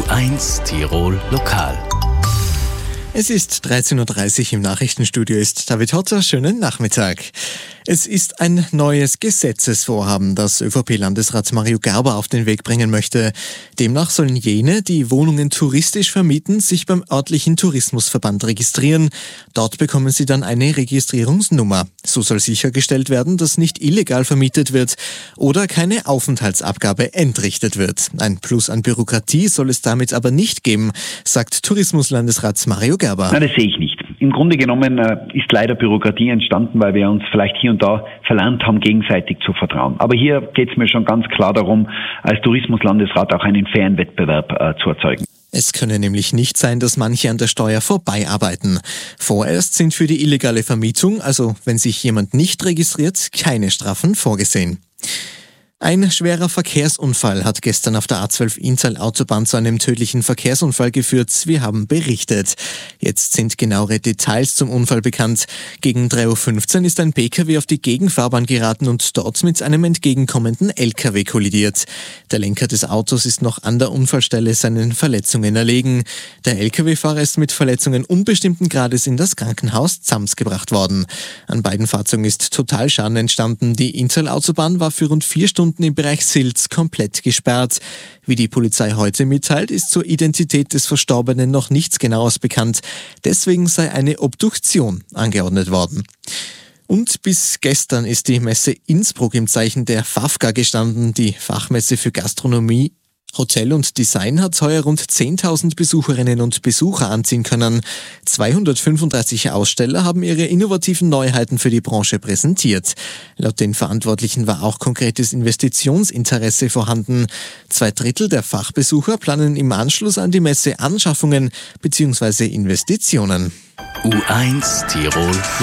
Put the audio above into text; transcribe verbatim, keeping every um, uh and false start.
eins Tirol Lokal. Es ist dreizehn Uhr dreißig, im Nachrichtenstudio ist David Hotter. Schönen Nachmittag. Es ist ein neues Gesetzesvorhaben, das ÖVP-Landesrat Mario Gerber auf den Weg bringen möchte. Demnach sollen jene, die Wohnungen touristisch vermieten, sich beim örtlichen Tourismusverband registrieren. Dort bekommen sie dann eine Registrierungsnummer. So soll sichergestellt werden, dass nicht illegal vermietet wird oder keine Aufenthaltsabgabe entrichtet wird. Ein Plus an Bürokratie soll es damit aber nicht geben, sagt Tourismuslandesrat Mario Gerber. Nein, das sehe ich nicht. Im Grunde genommen äh, ist leider Bürokratie entstanden, weil wir uns vielleicht hier und da verlernt haben, gegenseitig zu vertrauen. Aber hier geht es mir schon ganz klar darum, als Tourismuslandesrat auch einen fairen Wettbewerb äh, zu erzeugen. Es könne nämlich nicht sein, dass manche an der Steuer vorbeiarbeiten. Vorerst sind für die illegale Vermietung, also wenn sich jemand nicht registriert, keine Strafen vorgesehen. Ein schwerer Verkehrsunfall hat gestern auf der A zwölf Inntal-Autobahn zu einem tödlichen Verkehrsunfall geführt. Wir haben berichtet. Jetzt sind genauere Details zum Unfall bekannt. Gegen drei Uhr fünfzehn ist ein P K W auf die Gegenfahrbahn geraten und dort mit einem entgegenkommenden L K W kollidiert. Der Lenker des Autos ist noch an der Unfallstelle seinen Verletzungen erlegen. Der L K W-Fahrer ist mit Verletzungen unbestimmten Grades in das Krankenhaus Zams gebracht worden. An beiden Fahrzeugen ist Totalschaden entstanden. Die Inntal-Autobahn war für rund vier Stunden im Bereich Silz komplett gesperrt. Wie die Polizei heute mitteilt, ist zur Identität des Verstorbenen noch nichts Genaues bekannt. Deswegen sei eine Obduktion angeordnet worden. Und bis gestern ist die Messe Innsbruck im Zeichen der FAFGA gestanden, die Fachmesse für Gastronomie, Hotel und Design hat heuer rund zehntausend Besucherinnen und Besucher anziehen können. zweihundertfünfunddreißig Aussteller haben ihre innovativen Neuheiten für die Branche präsentiert. Laut den Verantwortlichen war auch konkretes Investitionsinteresse vorhanden. Zwei Drittel der Fachbesucher planen im Anschluss an die Messe Anschaffungen bzw. Investitionen. U eins Tirol